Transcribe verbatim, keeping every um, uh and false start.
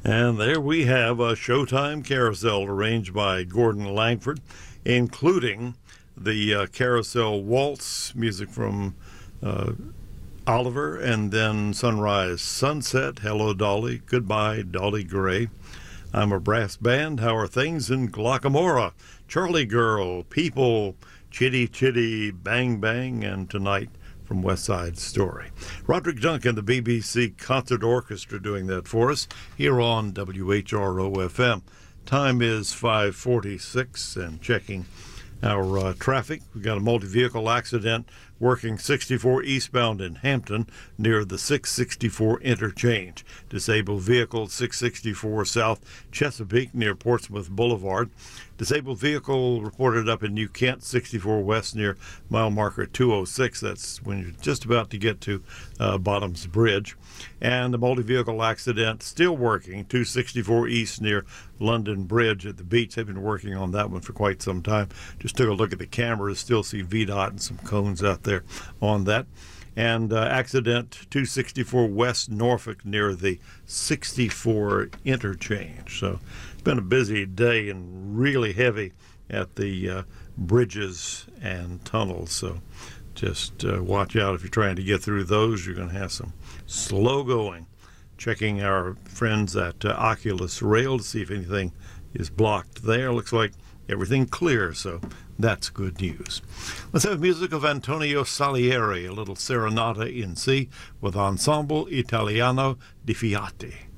And there we have a Showtime carousel arranged by Gordon Langford, including the uh, carousel waltz, music from uh, Oliver, and then Sunrise Sunset, Hello Dolly, Goodbye Dolly Gray. I'm a Brass Band, How Are Things in Glockamora, Charlie Girl, People, Chitty Chitty, Bang Bang, and Tonight from West Side Story. Roderick Duncan, the B B C Concert Orchestra, doing that for us here on W H R O F M. Time is five forty-six, and checking our uh, traffic. We got a multi-vehicle accident working sixty-four eastbound in Hampton near the six sixty-four interchange. Disabled vehicle six sixty-four South Chesapeake near Portsmouth Boulevard. Disabled vehicle reported up in New Kent, sixty-four West near mile marker two oh six. That's when you're just about to get to uh, Bottoms Bridge. And the multi-vehicle accident still working, two sixty-four East near London Bridge at the beach. They've been working on that one for quite some time. Just took a look at the cameras, still see V DOT and some cones out there on that. And uh, accident two sixty-four West Norfolk near the sixty-four interchange. So it's been a busy day and really heavy at the uh, bridges and tunnels. So just uh, watch out if you're trying to get through those. You're going to have some slow going. Checking our friends at uh, Oculus Rail to see if anything is blocked there. Looks like everything clear, so that's good news. Let's have music of Antonio Salieri, a little serenata in C with Ensemble Italiano di Fiati.